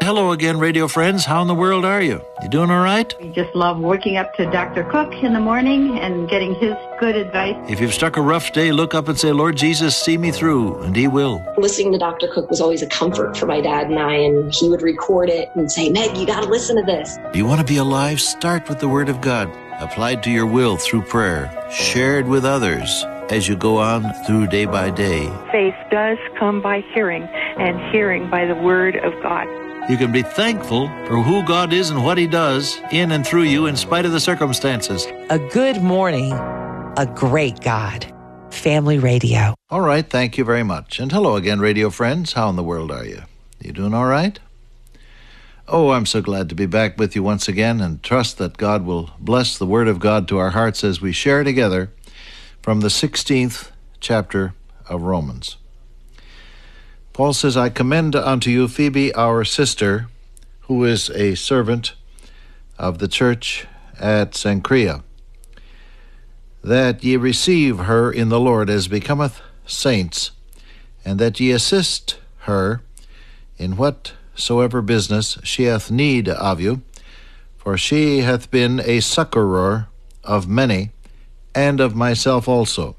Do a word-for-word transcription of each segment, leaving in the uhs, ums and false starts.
hello again, radio friends. How in the world are you? You doing all right? We just love working up to Doctor Cook in the morning and getting his good advice. If you've struck a rough day, look up and say, Lord Jesus, see me through, and he will. Listening to Doctor Cook was always a comfort for my dad and I, and he would record it and say, Meg, you got to listen to this. Do you want to be alive? Start with the Word of God, applied to your will through prayer, shared with others as you go on through day by day. Faith does come by hearing, and hearing by the Word of God. You can be thankful for who God is and what he does in and through you in spite of the circumstances. A good morning, a great God. Family Radio. All right, thank you very much. And hello again, radio friends. How in the world are you? You doing all right? Oh, I'm so glad to be back with you once again, and trust that God will bless the Word of God to our hearts as we share together from the sixteenth chapter of Romans. Paul says, I commend unto you Phoebe, our sister, who is a servant of the church at Cenchrea, that ye receive her in the Lord as becometh saints, and that ye assist her in whatsoever business she hath need of you, for she hath been a succorer of many, and of myself also.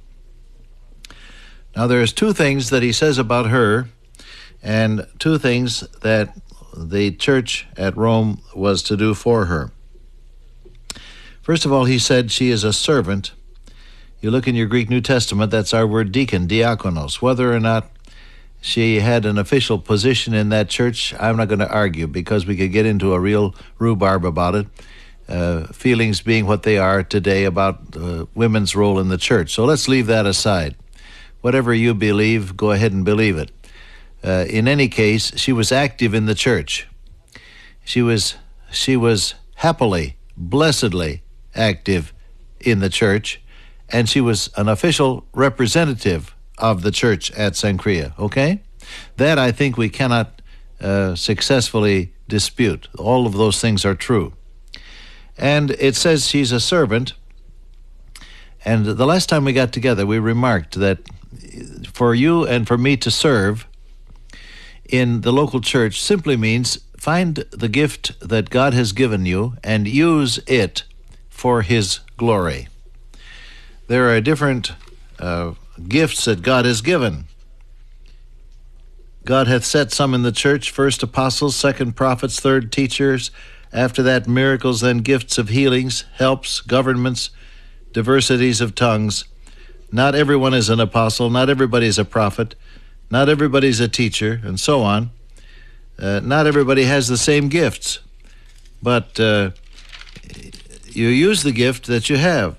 Now there's two things that he says about her, and two things that the church at Rome was to do for her. First of all, he said she is a servant. You look in your Greek New Testament, that's our word deacon, diakonos. Whether or not she had an official position in that church, I'm not going to argue, because we could get into a real rhubarb about it. Uh, feelings being what they are today about uh, women's role in the church. So let's leave that aside. Whatever you believe, go ahead and believe it. Uh, in any case, she was active in the church. She was she was happily, blessedly active in the church, and she was an official representative of the church at Cenchrea, okay? That I think we cannot uh, successfully dispute. All of those things are true. And it says she's a servant. And the last time we got together, we remarked that for you and for me to serve in the local church simply means find the gift that God has given you and use it for his glory. There are different uh, gifts that God has given. God hath set some in the church, first apostles, second prophets, third teachers, after that, miracles, then gifts of healings, helps, governments, diversities of tongues. Not everyone is an apostle. Not everybody is a prophet. Not everybody is a teacher, and so on. Uh, not everybody has the same gifts. But uh, you use the gift that you have.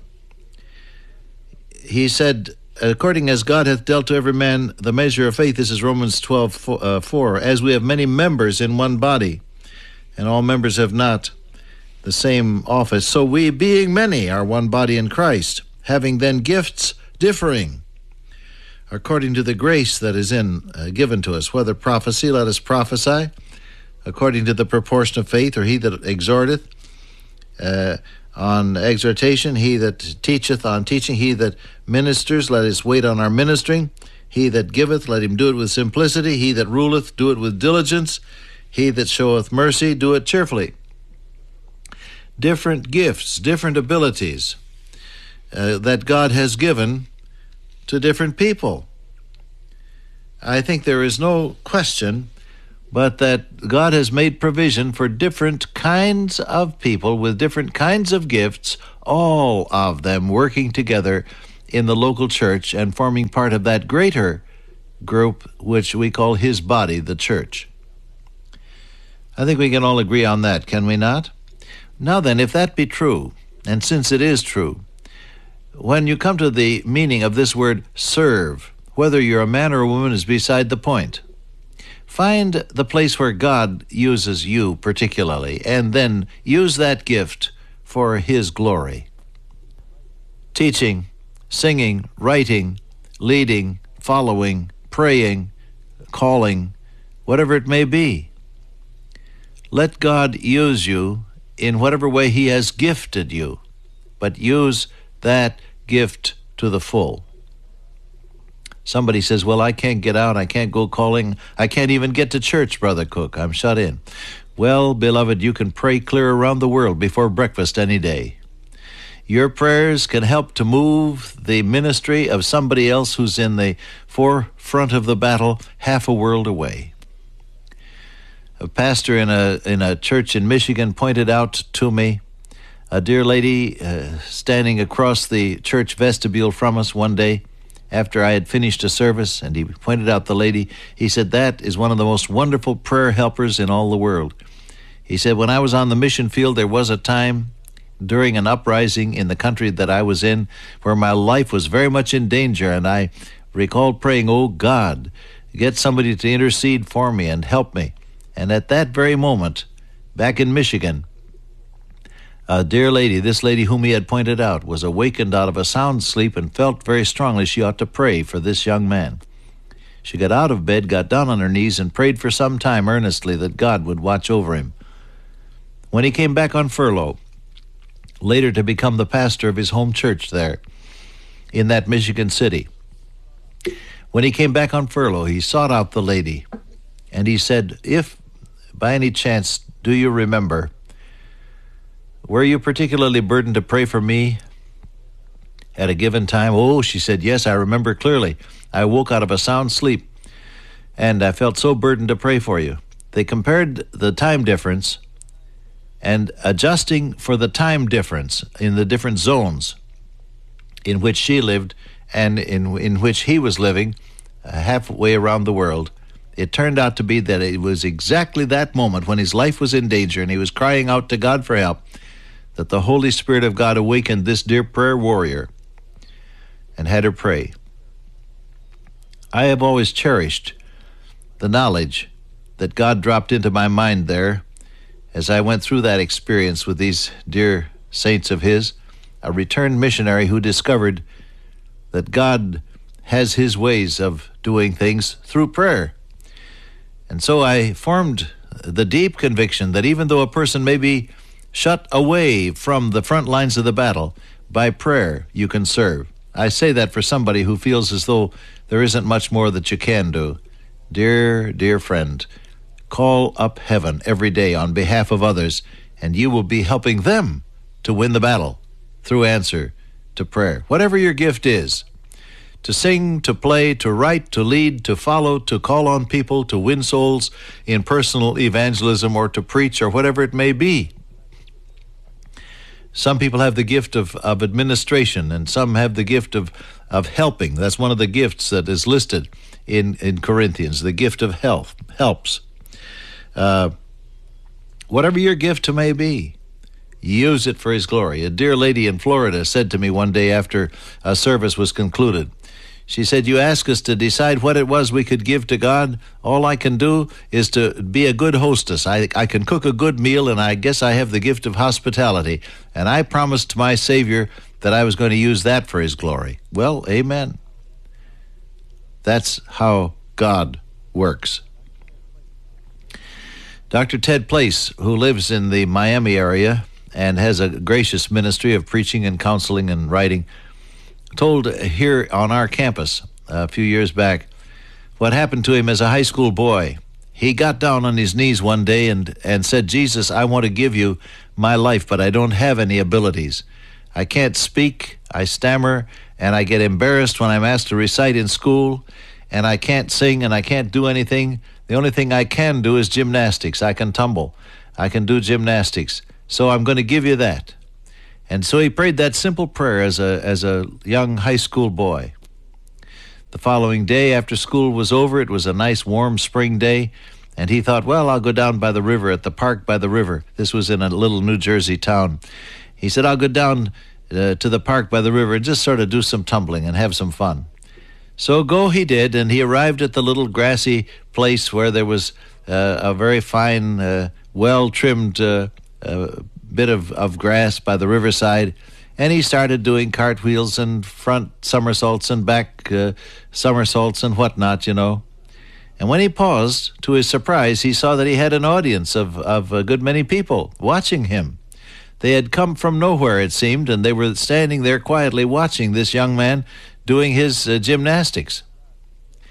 He said, according as God hath dealt to every man the measure of faith, this is Romans twelve four, as we have many members in one body, and all members have not the same office. So we, being many, are one body in Christ, having then gifts differing, according to the grace that is in uh, given to us. Whether prophecy, let us prophesy, according to the proportion of faith, or he that exhorteth uh, on exhortation, he that teacheth on teaching, he that ministers, let us wait on our ministering, he that giveth, let him do it with simplicity, he that ruleth, do it with diligence, he that showeth mercy, do it cheerfully. Different gifts, different abilities uh, that God has given to different people. I think there is no question but that God has made provision for different kinds of people with different kinds of gifts, all of them working together in the local church and forming part of that greater group which we call his body, the church. I think we can all agree on that, can we not? Now then, if that be true, and since it is true, when you come to the meaning of this word serve, whether you're a man or a woman is beside the point. Find the place where God uses you particularly, and then use that gift for his glory. Teaching, singing, writing, leading, following, praying, calling, whatever it may be. Let God use you in whatever way he has gifted you, but use that gift to the full. Somebody says, well, I can't get out, I can't go calling, I can't even get to church, Brother Cook, I'm shut in. Well, beloved, you can pray clear around the world before breakfast any day. Your prayers can help to move the ministry of somebody else who's in the forefront of the battle half a world away. A pastor in a in a church in Michigan pointed out to me a dear lady uh, standing across the church vestibule from us one day after I had finished a service, and he pointed out the lady. He said, that is one of the most wonderful prayer helpers in all the world. He said, when I was on the mission field, there was a time during an uprising in the country that I was in where my life was very much in danger, and I recalled praying, oh God, get somebody to intercede for me and help me. And at that very moment, back in Michigan, a dear lady, this lady whom he had pointed out, was awakened out of a sound sleep and felt very strongly she ought to pray for this young man. She got out of bed, got down on her knees, and prayed for some time earnestly that God would watch over him. When he came back on furlough, later to become the pastor of his home church there in that Michigan city, when he came back on furlough, he sought out the lady, and he said, if by any chance do you remember, were you particularly burdened to pray for me at a given time? Oh, she said, yes, I remember clearly. I woke out of a sound sleep, and I felt so burdened to pray for you. They compared the time difference, and adjusting for the time difference in the different zones in which she lived and in, in which he was living uh, halfway around the world, it turned out to be that it was exactly that moment when his life was in danger and he was crying out to God for help that the Holy Spirit of God awakened this dear prayer warrior and had her pray. I have always cherished the knowledge that God dropped into my mind there as I went through that experience with these dear saints of his, a returned missionary who discovered that God has his ways of doing things through prayer. And so I formed the deep conviction that even though a person may be shut away from the front lines of the battle, by prayer you can serve. I say that for somebody who feels as though there isn't much more that you can do. Dear, dear friend, call up heaven every day on behalf of others, and you will be helping them to win the battle through answer to prayer. Whatever your gift is, to sing, to play, to write, to lead, to follow, to call on people, to win souls in personal evangelism, or to preach, or whatever it may be. Some people have the gift of, of administration, and some have the gift of, of helping. That's one of the gifts that is listed in, in Corinthians, the gift of health, helps. Uh, whatever your gift may be, use it for his glory. A dear lady in Florida said to me one day after a service was concluded, she said, you ask us to decide what it was we could give to God. All I can do is to be a good hostess. I, I can cook a good meal, and I guess I have the gift of hospitality. And I promised my Savior that I was going to use that for his glory. Well, amen. That's how God works. Doctor Ted Place, who lives in the Miami area and has a gracious ministry of preaching and counseling and writing, told here on our campus a few years back what happened to him as a high school boy. He got down on his knees one day and, and said, Jesus, I want to give you my life, but I don't have any abilities. I can't speak, I stammer, and I get embarrassed when I'm asked to recite in school, and I can't sing, and I can't do anything. The only thing I can do is gymnastics. I can tumble. I can do gymnastics. So I'm going to give you that. And so he prayed that simple prayer as a as a young high school boy. The following day, after school was over, it was a nice warm spring day, and he thought, well, I'll go down by the river, at the park by the river. This was in a little New Jersey town. He said, I'll go down uh, to the park by the river and just sort of do some tumbling and have some fun. So go he did, and he arrived at the little grassy place where there was uh, a very fine, uh, well-trimmed uh, uh, bit of, of grass by the riverside, and he started doing cartwheels and front somersaults and back uh, somersaults and whatnot, you know. And when he paused, to his surprise, he saw that he had an audience of, of a good many people watching him. They had come from nowhere, it seemed, and they were standing there quietly watching this young man doing his uh, gymnastics.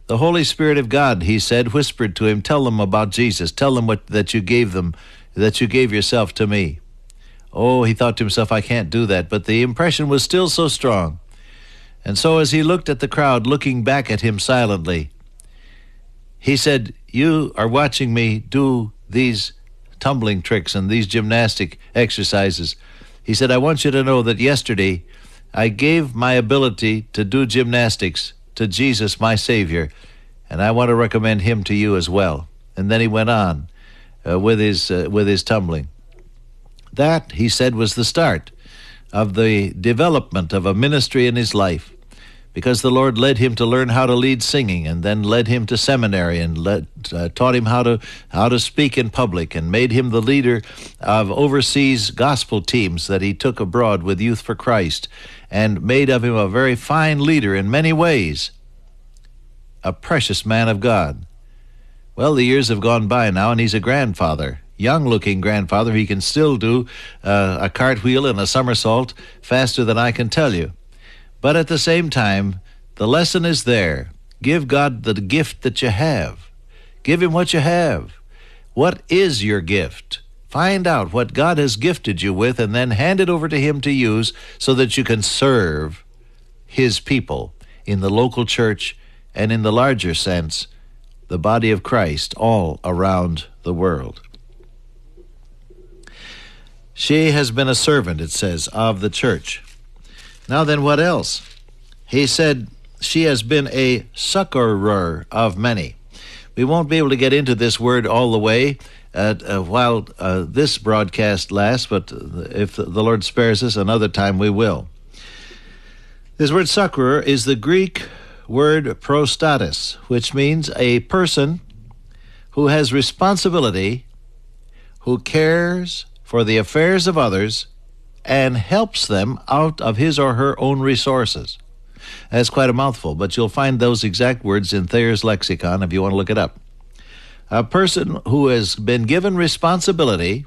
The Holy Spirit of God, he said, whispered to him, tell them about Jesus. Tell them what that you gave them, that you gave yourself to me. Oh, he thought to himself, I can't do that. But the impression was still so strong. And so as he looked at the crowd, looking back at him silently, he said, you are watching me do these tumbling tricks and these gymnastic exercises. He said, I want you to know that yesterday I gave my ability to do gymnastics to Jesus, my Savior, and I want to recommend him to you as well. And then he went on uh, with his uh, with his tumbling. That, he said, was the start of the development of a ministry in his life, because the Lord led him to learn how to lead singing, and then led him to seminary and led, uh, taught him how to how to speak in public, and made him the leader of overseas gospel teams that he took abroad with Youth for Christ, and made of him a very fine leader in many ways, a precious man of God. Well, the years have gone by now, and he's a grandfather, young-looking grandfather. He can still do uh, a cartwheel and a somersault faster than I can tell you. But at the same time, the lesson is there. Give God the gift that you have. Give him what you have. What is your gift? Find out what God has gifted you with, and then hand it over to him to use so that you can serve his people in the local church and, in the larger sense, the body of Christ all around the world. She has been a servant, it says, of the church. Now then, what else? He said she has been a succorer of many. We won't be able to get into this word all the way uh, uh, while uh, this broadcast lasts, but if the Lord spares us, another time we will. This word succorer is the Greek word prostatis, which means a person who has responsibility, who cares for the affairs of others, and helps them out of his or her own resources. That's quite a mouthful, but you'll find those exact words in Thayer's lexicon if you want to look it up. A person who has been given responsibility,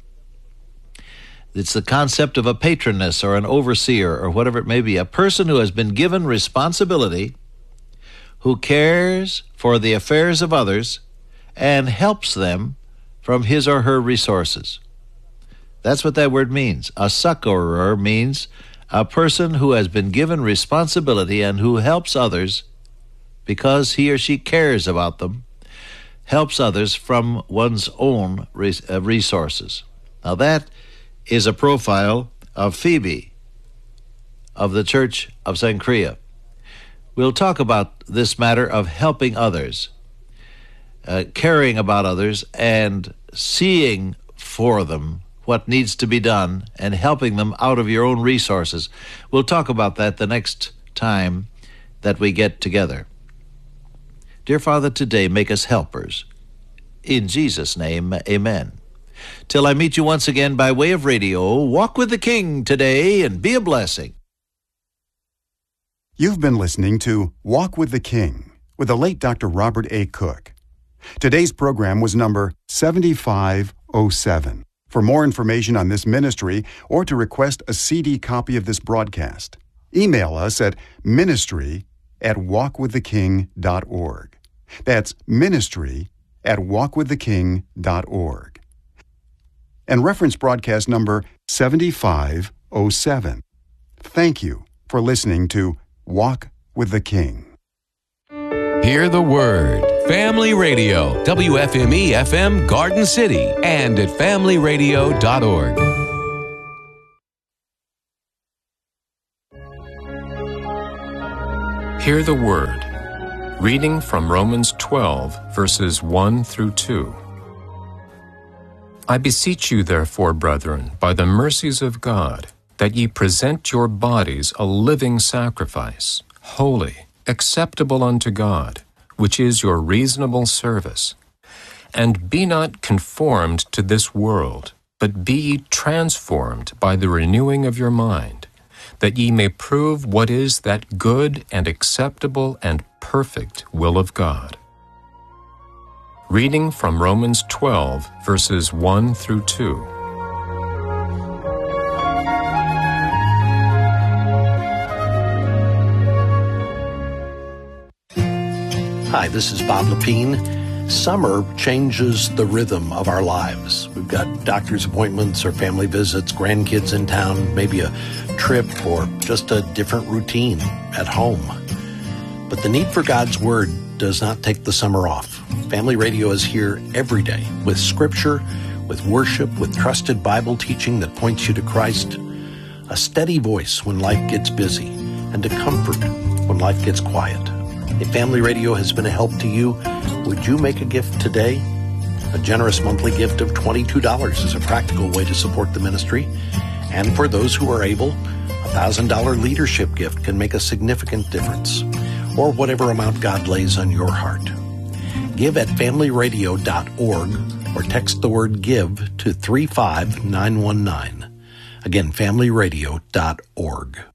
it's the concept of a patroness or an overseer or whatever it may be. A person who has been given responsibility, who cares for the affairs of others and helps them from his or her resources. That's what that word means. A succorer means a person who has been given responsibility and who helps others because he or she cares about them, helps others from one's own resources. Now that is a profile of Phoebe of the Church of Cenchrea. We'll talk about this matter of helping others, uh, caring about others, and seeing for them what needs to be done and helping them out of your own resources. We'll talk about that the next time that we get together. Dear Father, today make us helpers. In Jesus' name, amen. Till I meet you once again by way of radio, walk with the King today and be a blessing. You've been listening to Walk with the King with the late Doctor Robert A. Cook. Today's program was number seventy-five oh seven. For more information on this ministry or to request a C D copy of this broadcast, email us at ministry at walk with the king dot org. That's ministry at walk with the king dot org. And reference broadcast number seventy-five oh seven. Thank you for listening to Walk with the King. Hear the Word. Family Radio, W F M E F M Garden City, and at family radio dot org. Hear the Word. Reading from Romans twelve, verses one through two. I beseech you, therefore, brethren, by the mercies of God, that ye present your bodies a living sacrifice, holy, acceptable unto God, which is your reasonable service. And be not conformed to this world, but be ye transformed by the renewing of your mind, that ye may prove what is that good and acceptable and perfect will of God. Reading from Romans twelve, verses one through two. Hi, this is Bob Lepine. Summer changes the rhythm of our lives. We've got doctor's appointments or family visits, grandkids in town, maybe a trip or just a different routine at home. But the need for God's Word does not take the summer off. Family Radio is here every day with scripture, with worship, with trusted Bible teaching that points you to Christ, a steady voice when life gets busy, and a comfort when life gets quiet. If Family Radio has been a help to you, would you make a gift today? A generous monthly gift of twenty-two dollars is a practical way to support the ministry. And for those who are able, a one thousand dollars leadership gift can make a significant difference, or whatever amount God lays on your heart. Give at family radio dot org or text the word GIVE to three five nine one nine. Again, family radio dot org.